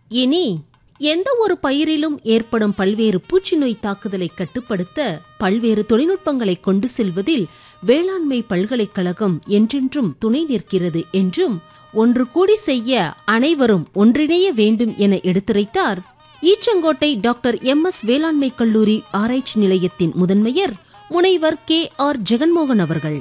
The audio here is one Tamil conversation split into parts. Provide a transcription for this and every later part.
இனி எந்த ஒரு பயிரிலும் ஏற்படும் பல்வேறு பூச்சி நோய் தாக்குதலை கட்டுப்படுத்த பல்வேறு தொழில்நுட்பங்களை கொண்டு செல்வதில் வேளாண்மை பல்கலைக்கழகம் என்றென்றும் துணை நிற்கிறது என்றும் ஒன்று கூடி செய்ய அனைவரும் ஒன்றிணைய வேண்டும் என எடுத்துரைத்தார் ஈச்சங்கோட்டை டாக்டர் MS வேளாண்மை கல்லூரி ஆராய்ச்சி நிலையத்தின் முதன்மையர் முனைவர் KR ஜெகன்மோகன் அவர்கள்.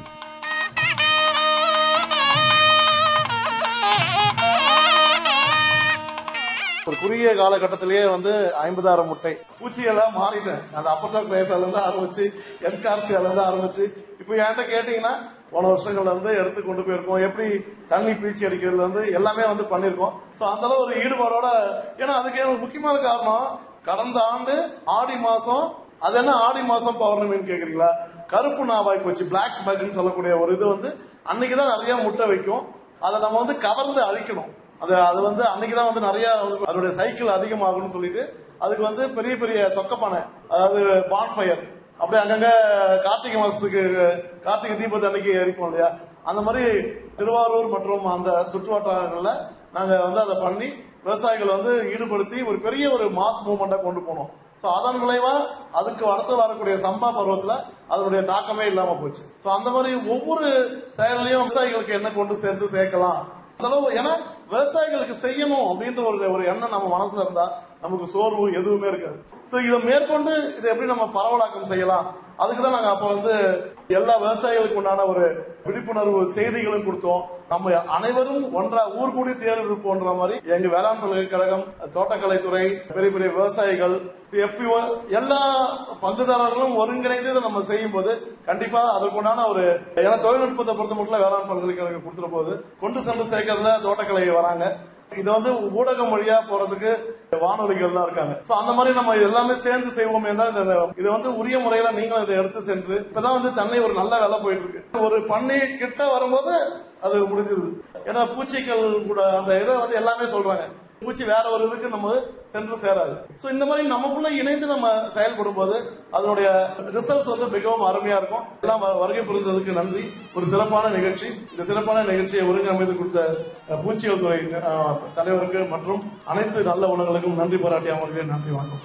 ஒரு குறுகிய காலகட்டத்திலேயே 50,000 முட்டை பூச்சியெல்லாம் மாறிட்டேன். அந்த அப்பட்டர் கிரேசால இருந்து ஆரம்பிச்சு என்கார்சியால இருந்து ஆரம்பிச்சு இப்ப என்கிட்ட கேட்டீங்கன்னா போன வருஷங்கள்ல இருந்து எடுத்து கொண்டு போயிருக்கோம். எப்படி தண்ணி பீச்சி அடிக்கிறதுல இருந்து எல்லாமே பண்ணிருக்கோம். அந்த அளவு ஒரு ஈடுபாடோட, ஏன்னா அதுக்கு எனக்கு முக்கியமான காரணம் கடந்த ஆண்டு ஆடி மாசம், அது என்ன ஆடி மாசம் பௌர்ணமின்னு கேக்குறீங்களா, கருப்பு நாவாய் போச்சு பிளாக் பக்னு சொல்லக்கூடிய ஒரு இது அன்னைக்குதான் நிறைய முட்டை வைக்கும். அதை நம்ம கவர்ந்து அழிக்கணும். அது அன்னைக்குதான் நிறைய அதோட சைக்கிள் அதிகமாகும்னு சொல்லிட்டு அதுக்கு பெரிய பெரிய சொக்கப்பானை, அதாவது பான்ஃபயர், அப்படியே அங்கங்க கார்த்திகை மாசத்துக்கு கார்த்திகை தீபத்து அன்னைக்கு எரிப்போம் இல்லையா, அந்த மாதிரி திருவாரூர் மற்றும் அந்த சுற்றுவட்டாரங்கள்ல நாங்க அதை பண்ணி விவசாயிகள் ஈடுபடுத்தி ஒரு பெரிய ஒரு மாஸ் மூவ்மெண்டா கொண்டு போனோம். அதன் விளைவா அதுக்கு அடுத்து வரக்கூடிய சம்பா பருவத்துல அதனுடைய தாக்கமே இல்லாம போச்சு. அந்த மாதிரி ஒவ்வொரு செயலையும் விவசாயிகளுக்கு என்ன கொண்டு சேர்க்கலாம் அந்த அளவு, ஏன்னா விவசாயிகளுக்கு செய்யணும் அப்படின்ற ஒரு எண்ணம் நம்ம மனசுல இருந்தா நமக்கு சோர்வு எதுவுமே இருக்காது. இதை மேற்கொண்டு இதை எப்படி நம்ம பரவலாக்கம் செய்யலாம், அதுக்குதான் நாங்க அப்ப எல்லா விவசாயிகளுக்கு உண்டான ஒரு விழிப்புணர்வு செய்திகளும் கொடுத்தோம். நம்ம அனைவரும் ஒன்றா ஊர் கூடி தேர்வு போன்ற மாதிரி எங்க வேளாண் பல்கலைக்கழகம், தோட்டக்கலைத்துறை, பெரிய பெரிய விவசாயிகள், FPO எல்லா பங்குதாரர்களும் ஒருங்கிணைந்து இதை நம்ம செய்யும் போது கண்டிப்பா அதற்குண்டான ஒரு, ஏன்னா தொழில்நுட்பத்தை பொறுத்த மட்டும் வேளாண் பல்கலைக்கழகம் கொடுத்துற போது கொண்டு சென்று சேர்க்கறதுல தோட்டக்கலை வராங்க. இது ஊடகம் வழியா போறதுக்கு வானொலிகள் தான் இருக்காங்க. அந்த மாதிரி நம்ம எல்லாமே சேர்ந்து செய்வோமே தான் இது உரிய முறையில நீங்களும் இதை எடுத்து சென்று இப்பதான் தென்னை ஒரு நல்ல வேலை போயிட்டு இருக்கு. ஒரு பண்ணை கிட்ட வரும்போது அது முடிஞ்சது. ஏன்னா பூச்சிகள் கூட அந்த இதை எல்லாமே சொல்றாங்க, பூச்சி வேற ஒரு இதுக்கு நம்ம சென்று சேராது. இந்த மாதிரி நமக்குள்ள இணைந்து நம்ம செயல்படும் போது அதனுடைய ரிசல்ட்ஸ் மிகவும் அருமையா இருக்கும். எல்லாம் வருகை புரிந்ததுக்கு நன்றி. ஒரு சிறப்பான நிகழ்ச்சி. இந்த சிறப்பான நிகழ்ச்சியை ஒருங்கிணைந்து கொடுத்த பூச்சியல் துறை தலைவருக்கு மற்றும் அனைத்து நல்ல உணவுகளுக்கும் நன்றி பாராட்டி அவர்களுக்கு நன்றி. வணக்கம்.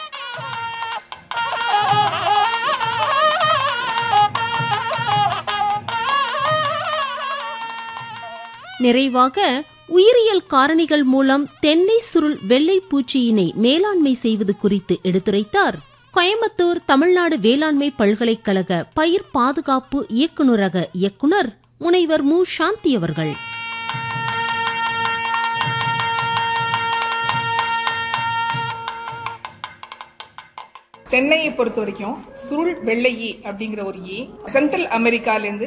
நிறைவாக உயிரியல் காரணிகள் மூலம் தென்னை சுருள் வெள்ளை பூச்சியினை மேலாண்மை செய்வது குறித்து எடுத்துரைத்தார் கோயம்புத்தூர் தமிழ்நாடு வேளாண்மை பல்கலைக்கழக பயிர் பாதுகாப்பு இயக்குநரக இயக்குனர் முனைவர் மு. சாந்தி அவர்கள். தென்னையை பொறுத்த வரைக்கும் சுருள் வெள்ளை ஈ அப்படிங்கிற ஒரு ஈ சென்ட்ரல் அமெரிக்கால இருந்து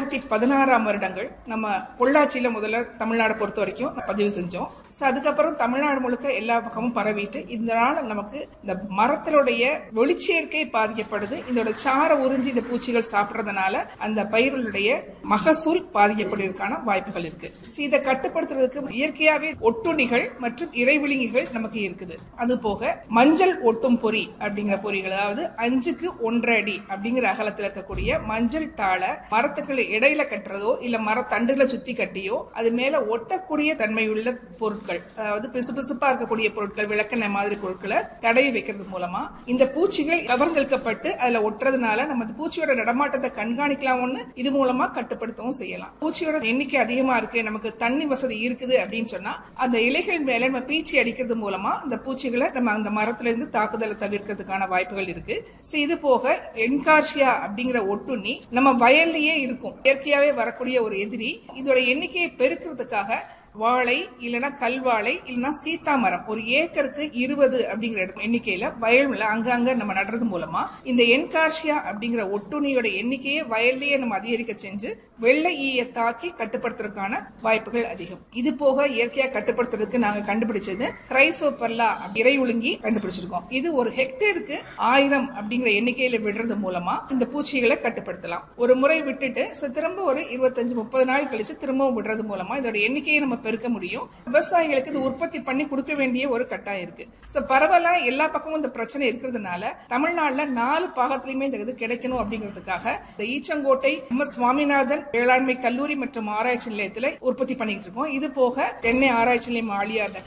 2016 வருடங்கள் நம்ம பொள்ளாச்சியில முதல்ல தமிழ்நாடு பொறுத்த வரைக்கும் பதிவு செஞ்சோம். அதுக்கப்புறம் தமிழ்நாடு முழுக்க எல்லா பக்கமும் பரவிட்டு இதனால நமக்கு இந்த மரத்தினுடைய ஒளிச்சேர்க்கை பாதிக்கப்படுது. இதோட சார உறிஞ்சி இந்த பூச்சிகள் சாப்பிட்றதுனால அந்த பயிர்களுடைய மகசூல் பாதிக்கப்படுவதற்கான வாய்ப்புகள் இருக்கு. இதை கட்டுப்படுத்துறதுக்கு இயற்கையாவே ஒட்டுண்ணிகள் மற்றும் இறைவிழுங்கிகள் நமக்கு இருக்குது. அது போக மஞ்சள் ஒட்டும் பொறி அப்படிங்கிற பொறிகள், அதாவது 5க்கு 1.5 அடி அப்படிங்கிற அகலத்தில் இருக்கக்கூடிய மஞ்சள் தாளை மரத்துக்கு இடையில கட்டுறதோ இல்ல மரத்தண்டுகளை சுத்தி கட்டியோ அது மேல ஒட்டக்கூடிய தன்மையுள்ள பொருட்கள், அதாவது பிசுபிசுப்பா இருக்கக்கூடிய பொருட்கள், விளக்கெண்ணெய் மாதிரி பொருட்களை தடவி வைக்கிறது மூலமா இந்த பூச்சிகள் கவர்ந்தெழுக்கப்பட்டு அதுல ஒட்டுறதுனால நம்ம பூச்சியோட நடமாட்டத்தை கண்காணிக்கலாம். இது மூலமா கட்டுப்படுத்தவும் செய்யலாம். பூச்சியோட எண்ணிக்கை அதிகமா இருக்கு, நமக்கு தண்ணி வசதி இருக்குது அப்படின்னு சொன்னா அந்த இலைகள் மேல நம்ம பீச்சி அடிக்கிறது மூலமா அந்த பூச்சிகளை நம்ம அந்த மரத்துல இருந்து தாக்குதலை தவிர்க்கிறதுக்கான வாய்ப்புகள் இருக்கு. இது போக என்கார்சியா அப்படிங்கிற ஒட்டுண்ணி நம்ம வயல்லையே இருக்கும், இயற்கையாவே வரக்கூடிய ஒரு எதிரி. இதோட எண்ணிக்கையை பெருக்கிறதுக்காக வாழை இல்லைன்னா கல்வாழை இல்லைன்னா சீத்தா மரம் ஒரு ஏக்கருக்கு 20 அப்படிங்கிற எண்ணிக்கையில வயல்ல அங்கங்க நம்ம நடுறது மூலமா இந்த என்கார்சியா அப்படிங்கிற ஒட்டுண்ணியோட எண்ணிக்கையை வயல்லையே நம்ம அதிகரிக்க செஞ்சு வெள்ளை ஈயை தாக்கி கட்டுப்படுத்துறதுக்கான வாய்ப்புகள் அதிகம். இது போக இயற்கையா கட்டுப்படுத்துறதுக்கு நாங்க கண்டுபிடிச்சது கிரைசோபெர்லா இறை ஒழுங்கி கண்டுபிடிச்சிருக்கோம். இது ஒரு ஹெக்டேருக்கு 1000 அப்படிங்கிற எண்ணிக்கையில விடுறது மூலமா இந்த பூச்சிகளை கட்டுப்படுத்தலாம். ஒரு முறை விட்டுட்டு திரும்ப ஒரு 25-30 நாள் கழிச்சு திரும்பவும் விடுறது மூலமா இதோட எண்ணிக்கையை நம்ம பெருக்க முடியும். விவசாயிகளுக்கு இது உற்பத்தி பண்ணி கொடுக்க வேண்டிய ஒரு கட்டாயம் இருக்கு. பரவலா எல்லா பக்கமும் இந்த பிரச்சனை இருக்கிறதுனால தமிழ்நாடுல 4 பாகத்திலுமே இந்த இது கிடைக்கணும் அப்படிங்கிறதுக்காக இந்த ஈச்சங்கோட்டை MS சுவாமிநாதன் வேளாண்மை கல்லூரி மற்றும் ஆராய்ச்சி நிலையத்தில் உற்பத்தி பண்ணிட்டு இருக்கோம். இது போக தென்னை ஆராய்ச்சி நிலையம் ஆழியார்